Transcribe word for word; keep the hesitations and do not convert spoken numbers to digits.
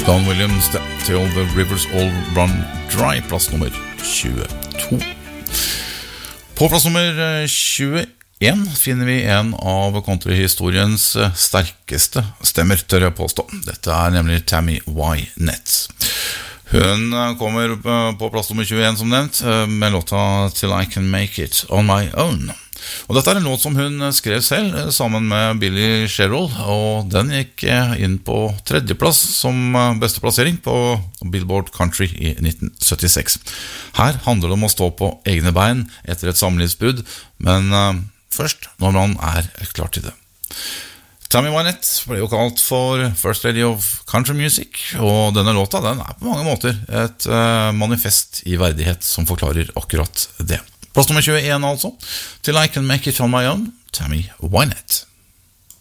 Don Williams, Till the Rivers All Run Dry, plass nummer tjueto. På plass nummer tjueen finner vi en av countryhistoriens sterkeste stemmer, tør jeg påstå. Dette er nemlig Tammy Wynette. Hun kommer på plass nummer tjueen som nevnt, med låta Till I Can Make It On My Own. Og dette er en låt som hun skrev selv sammen med Billy Sherrill, og den gikk inn på tredjeplass som beste plassering på Billboard Country i nitten syttiseks. Her handler det om å stå på egne bein etter et samlivsbrudd, men først når man er klar til det. Tammy Wynette ble jo kalt for First Lady of Country Music, og denne låta den er på mange måter et manifest i verdighet som forklarer akkurat det. Plass nummer tjueen altså, Till I Can Make It On My Own, Tammy Wynette.